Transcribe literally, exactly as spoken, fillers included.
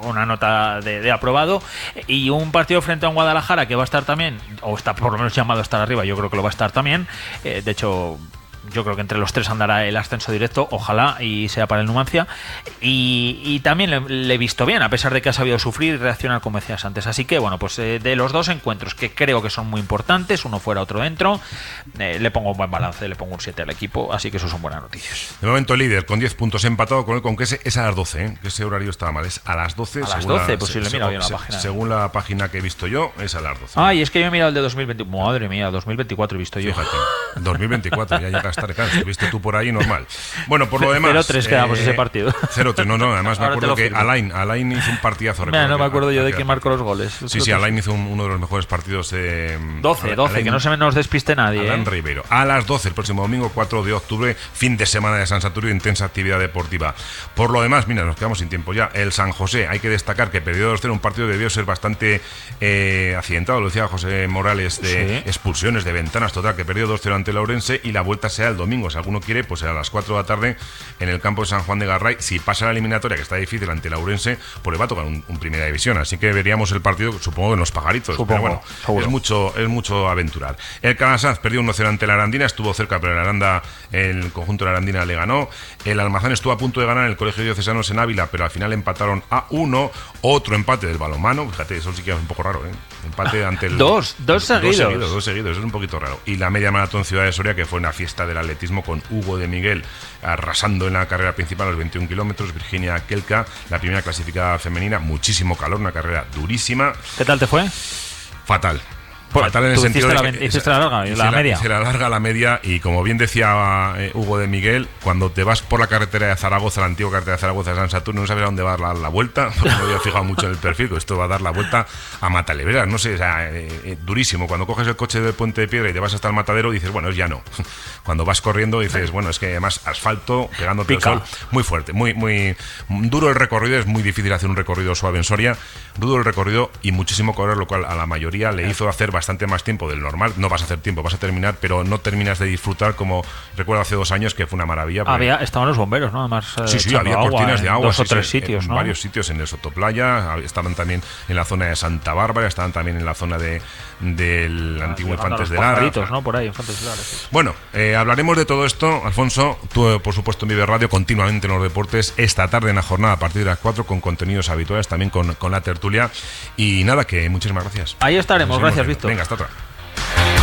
una nota de, de aprobado. Y un partido frente a un Guadalajara que va a estar también, o está por lo menos llamado a estar arriba, yo creo que lo va a estar también. Eh, de hecho, yo creo que entre los tres andará el ascenso directo, ojalá, y sea para el Numancia. Y, y también le, le he visto bien, a pesar de que ha sabido sufrir y reaccionar como decías antes. Así que, bueno, pues eh, de los dos encuentros que creo que son muy importantes, uno fuera, otro dentro, eh, le pongo un buen balance, le pongo un siete al equipo, así que eso son buenas noticias. De momento líder, con diez puntos, empatado con el Conquense, es a las doce, ¿eh? Que ese horario estaba mal, es a las doce. A las doce, pues si le miro bien la se, página. Según la página que he visto yo, es a las doce. Ah, y es que yo he mirado el de dos mil veinte. Madre mía, dos mil veinticuatro he visto yo. Fíjate, dos mil veinticuatro, ya llega a estar, claro, viste tú por ahí normal. Bueno, por lo demás, cero tres eh, quedamos ese partido. cero tres, no, no, además me Ahora acuerdo que firmo. Alain, Alain hizo un partidazo. Mira, no me acuerdo yo de quién marcó marcó los goles. Sí, sí, Alain hizo un, uno de los mejores partidos. Eh, doce, doce, Alain, que no se nos despiste nadie. Alain eh. Ribeiro. A las doce, el próximo domingo, cuatro de octubre, fin de semana de San Saturio, intensa actividad deportiva. Por lo demás, mira, nos quedamos sin tiempo ya. El San José, hay que destacar que perdió dos cero, un partido que debió ser bastante eh, accidentado, lo decía José Morales, de Sí. expulsiones, de ventanas, total, que perdió dos cero ante el Ourense, y la vuelta sea el domingo. Si alguno quiere, pues a las cuatro de la tarde en el campo de San Juan de Garray. Si pasa la eliminatoria, que está difícil ante el Ourense, pues le va a tocar un, un primera división. Así que veríamos el partido, supongo, en los pajaritos. Supongo, pero bueno, seguro. es mucho, es mucho aventurar. El Calasanz perdió uno cero ante la Arandina, estuvo cerca, pero el Aranda, el conjunto de la Arandina le ganó. El Almazán estuvo a punto de ganar en el Colegio Diocesanos en Ávila, pero al final empataron a uno. Otro empate del balonmano, fíjate, eso sí que es un poco raro, ¿eh? Empate ante el... Dos, dos seguidos. Dos seguidos, dos seguidos, eso es un poquito raro. Y la media maratón Ciudad de Soria, que fue una fiesta del atletismo con Hugo de Miguel arrasando en la carrera principal a los veintiún kilómetros, Virginia Kelka, la primera clasificada femenina, muchísimo calor, una carrera durísima. ¿Qué tal te fue? Fatal. Pues, Fatal en el tú sentido hiciste de la, que hiciste la larga, hice la media. hice la larga, la media, y como bien decía eh, Hugo de Miguel, cuando te vas por la carretera de Zaragoza, la antigua carretera de Zaragoza de San Saturno, no sabes a dónde va a dar la, la vuelta, porque no había fijado mucho en el perfil, esto va a dar la vuelta a Mataleveras, no sé, o sea, eh, eh, durísimo. Cuando coges el coche del Puente de Piedra y te vas hasta el Matadero, dices, bueno, es ya no. Cuando vas corriendo dices, bueno, es que además asfalto, pegándote el sol, muy fuerte, muy, muy duro el recorrido, es muy difícil hacer un recorrido suave en Soria, duro el recorrido y muchísimo correr, lo cual a la mayoría le hizo hacer bastante más tiempo del normal. No vas a hacer tiempo, vas a terminar, pero no terminas de disfrutar como recuerdo hace dos años, que fue una maravilla. Había, estaban los bomberos, ¿no? Además, eh, sí, sí, había agua, cortinas de agua. Dos sí, o tres sí, sitios, en ¿no? varios sitios, en el Sotoplaya, estaban también en la zona de Santa Bárbara, estaban también en la zona de del antiguo Infantes de Lara. ¿no? Por ahí, Infantes de Lara, sí. Bueno, eh, hablaremos de todo esto, Alfonso. Tú, por supuesto, en Vive Radio, continuamente en los deportes, esta tarde en la jornada a partir de las cuatro, con contenidos habituales, también con, con la tertulia. Y nada, que muchísimas gracias. Ahí estaremos, Nos gracias, vemos. Víctor. Venga, hasta otra.